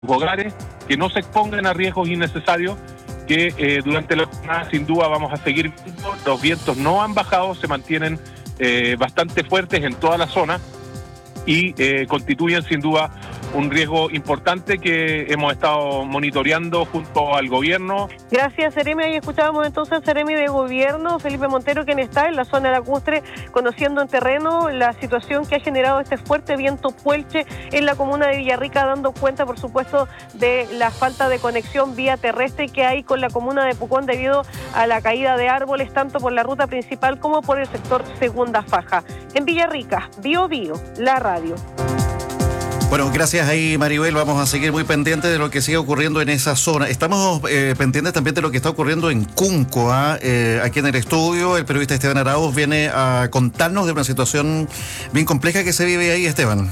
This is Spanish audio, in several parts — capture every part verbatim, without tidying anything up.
hogares, que no se expongan a riesgos innecesarios, que eh, durante la jornada sin duda vamos a seguir viendo. Los vientos no han bajado, se mantienen eh, bastante fuertes en toda la zona y eh, constituyen sin duda un riesgo importante que hemos estado monitoreando junto al gobierno. Gracias, Seremi. Ahí escuchábamos entonces al Seremi de Gobierno, Felipe Montero, quien está en la zona lacustre, conociendo en terreno la situación que ha generado este fuerte viento puelche en la comuna de Villarrica, dando cuenta, por supuesto, de la falta de conexión vía terrestre que hay con la comuna de Pucón debido a la caída de árboles, tanto por la ruta principal como por el sector Segunda Faja. En Villarrica, Bio Bio, la radio. Bueno, gracias ahí, Maribel. Vamos a seguir muy pendientes de lo que sigue ocurriendo en esa zona. Estamos eh, pendientes también de lo que está ocurriendo en Cunco. ¿eh? Eh, aquí en el estudio, el periodista Esteban Arauz viene a contarnos de una situación bien compleja que se vive ahí, Esteban.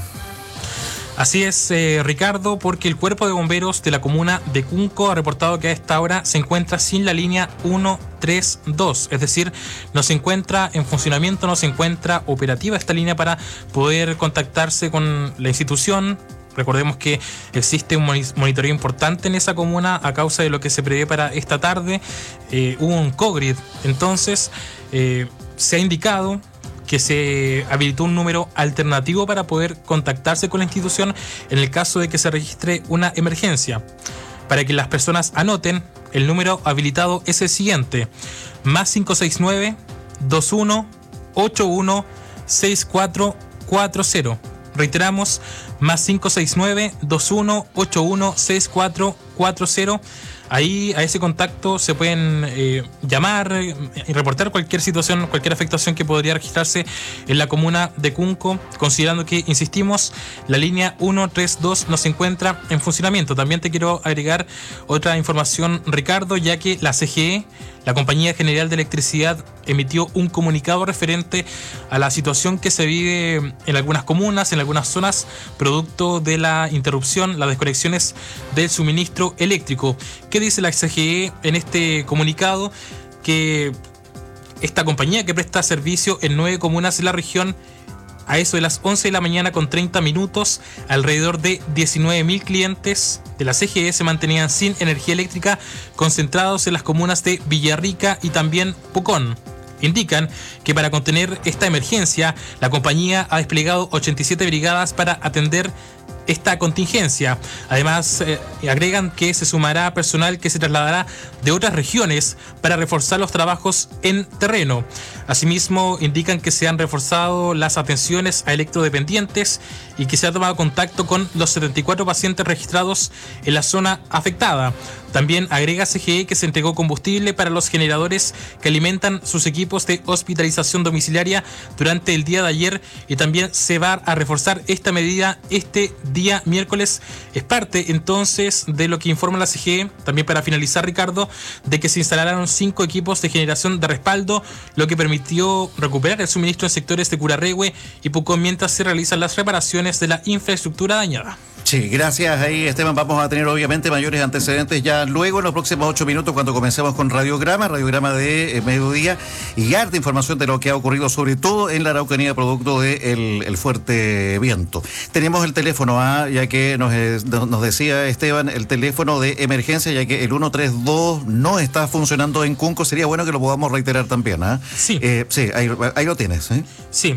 Así es, eh, Ricardo, porque el Cuerpo de Bomberos de la comuna de Cunco ha reportado que a esta hora se encuentra sin la línea ciento treinta y dos, es decir, no se encuentra en funcionamiento, no se encuentra operativa esta línea para poder contactarse con la institución. Recordemos que existe un monitoreo importante en esa comuna a causa de lo que se prevé para esta tarde. Eh, hubo un COGRID, entonces eh, se ha indicado que se habilitó un número alternativo para poder contactarse con la institución en el caso de que se registre una emergencia. Para que las personas anoten, el número habilitado es el siguiente: más cinco seis nueve, dos uno ocho uno, seis cuatro cuatro cero. Reiteramos, más cinco seis nueve, dos uno ocho uno, seis cuatro cuatro cero. Ahí a ese contacto se pueden eh, llamar y eh, reportar cualquier situación, cualquier afectación que podría registrarse en la comuna de Cunco, considerando que, insistimos, la línea ciento treinta y dos no se encuentra en funcionamiento. También te quiero agregar otra información, Ricardo, ya que la C G E, la Compañía General de Electricidad, emitió un comunicado referente a la situación que se vive en algunas comunas, en algunas zonas, producto de la interrupción, las desconexiones del suministro eléctrico. ¿Qué dice la C G E en este comunicado? Que esta compañía, que presta servicio en nueve comunas de la región, a eso de las once de la mañana con treinta minutos, alrededor de diecinueve mil clientes de la C G E se mantenían sin energía eléctrica, concentrados en las comunas de Villarrica y también Pucón. Indican que para contener esta emergencia, la compañía ha desplegado ochenta y siete brigadas para atender esta contingencia. Además, eh, agregan que se sumará personal que se trasladará de otras regiones para reforzar los trabajos en terreno. Asimismo, indican que se han reforzado las atenciones a electrodependientes y que se ha tomado contacto con los setenta y cuatro pacientes registrados en la zona afectada. También agrega C G E que se entregó combustible para los generadores que alimentan sus equipos de hospitalización domiciliaria durante el día de ayer, y también se va a reforzar esta medida este día miércoles. Es parte entonces de lo que informa la C G E. También, para finalizar, Ricardo, de que se instalaron cinco equipos de generación de respaldo, lo que permitió recuperar el suministro en sectores de Curarrehue y Pucón mientras se realizan las reparaciones de la infraestructura dañada. Sí, gracias ahí, Esteban. Vamos a tener obviamente mayores antecedentes ya luego en los próximos ocho minutos cuando comencemos con Radiograma, Radiograma de eh, mediodía, y harta información de lo que ha ocurrido sobre todo en la Araucanía producto del el fuerte viento. Tenemos el teléfono, ¿ah? ya que nos, eh, nos decía Esteban, el teléfono de emergencia, ya que el ciento treinta y dos no está funcionando en Cunco. Sería bueno que lo podamos reiterar también. ¿ah? Sí. Eh, sí, ahí, ahí lo tienes. ¿eh? Sí.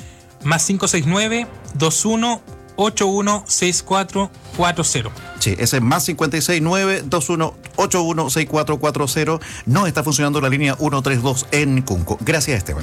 Más cinco seis nueve, dos uno ocho uno, seis cuatro cuatro cero. Sí, ese es más cinco seis nueve, dos uno ocho uno, seis cuatro cuatro cero. No está funcionando la línea ciento treinta y dos en Cunco. Gracias, Esteban.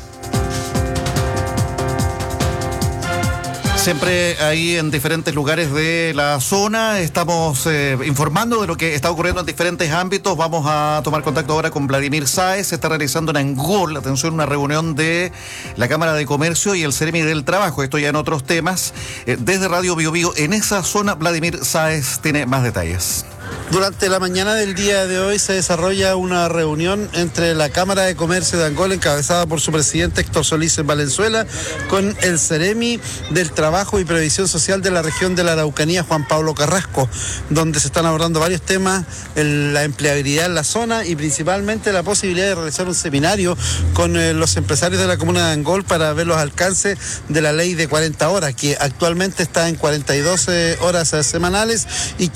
Siempre ahí en diferentes lugares de la zona estamos eh, informando de lo que está ocurriendo en diferentes ámbitos. Vamos a tomar contacto ahora con Vladimir Sáez. Se está realizando en Angol, atención, una reunión de la Cámara de Comercio y el Seremi del Trabajo. Esto ya en otros temas. Eh, desde Radio Bio Bio, en esa zona, Vladimir Sáez tiene más detalles. Durante la mañana del día de hoy se desarrolla una reunión entre la Cámara de Comercio de Angol, encabezada por su presidente Héctor Solís en Valenzuela, con el Ceremi del Trabajo y Previsión Social de la región de la Araucanía, Juan Pablo Carrasco, donde se están abordando varios temas, el, la empleabilidad en la zona y principalmente la posibilidad de realizar un seminario con eh, los empresarios de la comuna de Angol para ver los alcances de la ley de cuarenta horas, que actualmente está en cuarenta y dos horas semanales y